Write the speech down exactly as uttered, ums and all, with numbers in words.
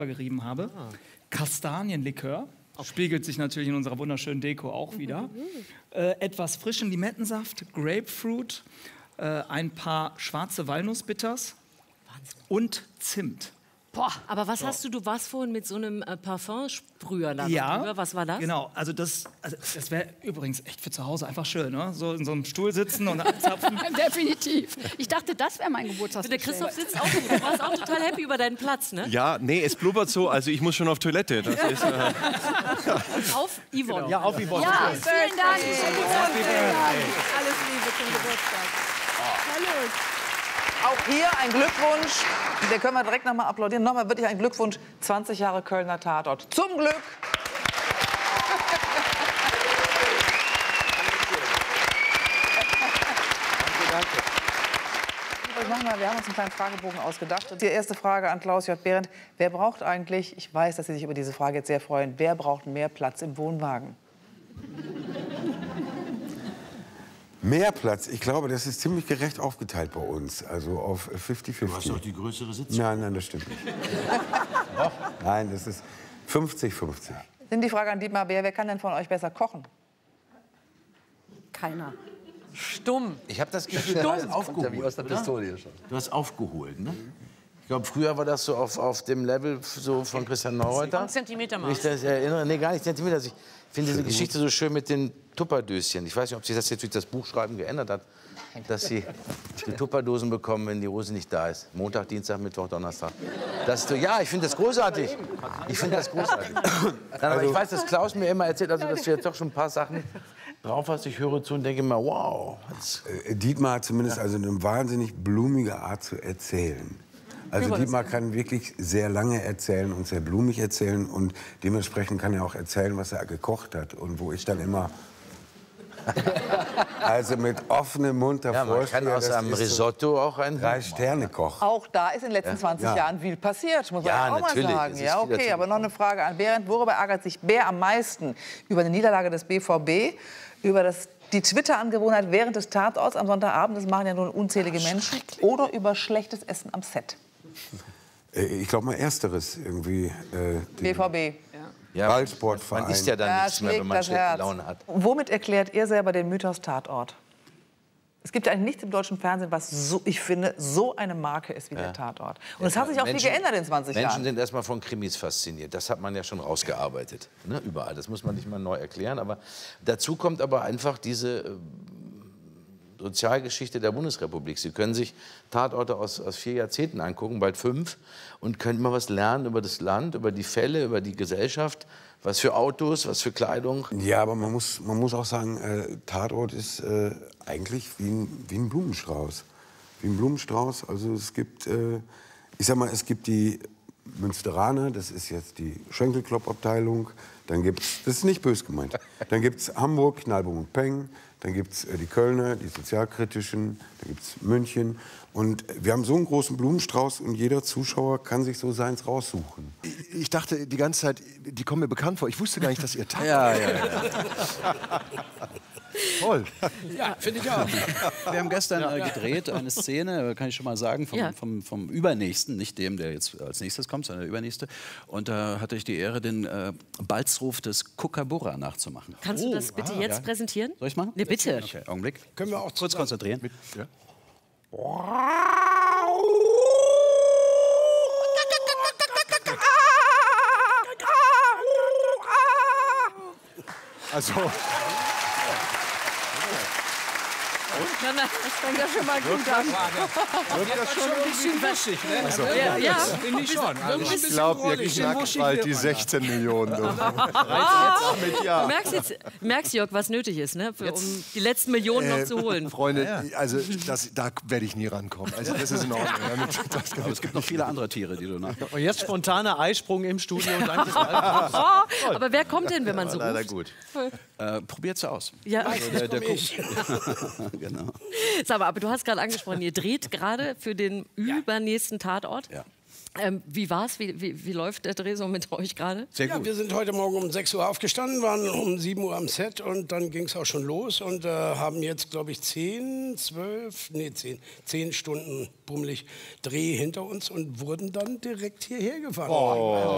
gerieben habe. Ah. Kastanienlikör. Spiegelt sich natürlich in unserer wunderschönen Deko auch wieder. Äh, etwas frischen Limettensaft, Grapefruit, äh, ein paar schwarze Walnussbitters und Zimt. Boah, aber was so. hast du, du warst vorhin mit so einem äh, Parfumsprüher da ja, drüber. Was war das? Genau, also das, also das wäre übrigens echt für zu Hause einfach schön, ne? So in so einem Stuhl sitzen und abzapfen. Definitiv. Ich dachte, das wäre mein Geburtstagsgeschenk. Der Christoph sitzt auch, du warst auch total happy über deinen Platz, ne? Ja, nee, es blubbert so, also ich muss schon auf Toilette. Das ist, äh auf Yvonne. Genau. Ja, auf Yvonne. Ja, vielen Dank. Alles Liebe zum Geburtstag. Hallo. Auch hier ein Glückwunsch. Den können wir direkt nochmal applaudieren. Nochmal wirklich ein Glückwunsch. zwanzig Jahre Kölner Tatort. Zum Glück. Danke, danke. Wir haben uns einen kleinen Fragebogen ausgedacht. Die erste Frage an Klaus J. Behrendt. Wer braucht eigentlich, ich weiß, dass Sie sich über diese Frage jetzt sehr freuen, wer braucht mehr Platz im Wohnwagen? Mehr Platz. Ich glaube, das ist ziemlich gerecht aufgeteilt bei uns. Also auf fünfzig fünfzig. Du hast doch die größere Sitzung. Nein, nein, das stimmt nicht. Nein, das ist fünfzig fünfzig. Sind die Frage an Dietmar Bär, wer kann denn von euch besser kochen? Keiner. Stumm. Ich habe das Gefühl, du hast aufgeholt. Wie aus der Pistole hier schon. Du hast aufgeholt, ne? Ich glaube, früher war das so auf, auf dem Level so von Christian Neureuter. Zentimeter Wenn ich das erinnere, nee, gar nicht Zentimeter. Also ich finde diese Geschichte so schön mit den Tupperdöschen. Ich weiß nicht, ob sich das jetzt durch das Buchschreiben geändert hat, dass sie die Tupperdosen bekommen, wenn die Rose nicht da ist. Montag, Dienstag, Mittwoch, Donnerstag. Das so, ja, ich finde das großartig. Ich finde das großartig. Nein, aber ich weiß, dass Klaus mir immer erzählt, also dass du jetzt doch schon ein paar Sachen drauf hast. Ich höre zu und denke immer, wow. Äh, Dietmar hat zumindest also eine wahnsinnig blumige Art zu erzählen. Also Dietmar kann wirklich sehr lange erzählen und sehr blumig erzählen und dementsprechend kann er auch erzählen, was er gekocht hat und wo ich dann immer also mit offenem Mund davor ja, man kann aus einem Risotto auch ein Drei-Sterne-Koch. Auch da ist in den letzten zwanzig ja. Jahren viel passiert, muss man ja, ja auch natürlich. mal sagen. Ja, okay, aber noch eine Frage an Behrendt. Worüber ärgert sich Bär am meisten? Über eine Niederlage des B V B, über das die Twitter-Angewohnheit während des Tatorts am Sonntagabend, das machen ja nun unzählige Menschen, oder über schlechtes Essen am Set? Ich glaube mal Ersteres irgendwie. Äh, B V B. Ja, Ballsportverein. man isst ja dann Da nichts mehr, wenn man das schlechte Herz. Laune hat. Womit erklärt ihr selber den Mythos Tatort? Es gibt ja eigentlich nichts im deutschen Fernsehen, was, so, ich finde, so eine Marke ist wie Ja. der Tatort. Und es hat sich auch Menschen, viel geändert in zwanzig Menschen Jahren. sind erstmal von Krimis fasziniert. Das hat man ja schon rausgearbeitet. Ne? Überall. Das muss man nicht mal neu erklären. Aber dazu kommt aber einfach diese äh, Sozialgeschichte der Bundesrepublik. Sie können sich Tatorte aus, aus vier Jahrzehnten angucken, bald fünf, und können mal was lernen über das Land, über die Fälle, über die Gesellschaft. Was für Autos, was für Kleidung. Ja, aber man muss, man muss auch sagen, äh, Tatort ist äh, eigentlich wie ein, wie ein Blumenstrauß. Wie ein Blumenstrauß. Also es gibt, äh, ich sag mal, es gibt die Münsteraner, das ist jetzt die Schenkelklopfabteilung. Dann gibt's, das ist nicht böse gemeint. Dann gibt's Hamburg, Knallburg und Peng. Dann gibt's äh, die Kölner, die sozialkritischen. Dann gibt's München. Und wir haben so einen großen Blumenstrauß und jeder Zuschauer kann sich so seins raussuchen. Ich, ich dachte die ganze Zeit, die kommen mir bekannt vor. Ich wusste gar nicht, dass ihr Tatort. Ja, ja, ja. Toll. Ja, finde ich auch. Wir haben gestern äh, gedreht eine Szene, kann ich schon mal sagen, vom, Ja. vom, vom Übernächsten, nicht dem, der jetzt als nächstes kommt, sondern der Übernächste. Und da hatte ich die Ehre, den äh, Balzruf des Kookaburra nachzumachen. Kannst du das bitte jetzt ja. präsentieren? Soll ich machen? Ne, bitte. Okay, Augenblick. Können wir auch kurz konzentrieren. Mit, ja. Also, Na, na, Das fängt ja schon mal gut an. Wird das schon ein bisschen wuschig, ne? Also, ja, ja. Finde ich schon. Also, ich glaube, ihr knackt bald die sechzehn Millionen. Du. Du merkst jetzt, merkst, Jörg, was nötig ist, ne? Für, um die letzten Millionen noch zu holen. Freunde, also das, da werde ich nie rankommen. Also das ist in Ordnung. Damit, das Aber es gibt noch viele andere Tiere, die du nach. Und jetzt spontaner Eisprung im Studio. Und dann Oh, aber wer kommt denn, wenn man so Leider ruft? gut. Äh, probiert's aus. Ja. Also der, der guckt. Genau. Sag mal, aber du hast gerade angesprochen, ihr dreht gerade für den übernächsten Tatort. Ja. Ähm, wie war's? Wie, wie, wie läuft der Dreh so mit euch gerade? Sehr Ja, gut. wir sind heute Morgen um sechs Uhr aufgestanden, waren um sieben Uhr am Set und dann ging es auch schon los und äh, haben jetzt, glaube ich, zehn, zwölf, nee, zehn, zehn Stunden bummelig Dreh hinter uns und wurden dann direkt hierher gefahren. Oh.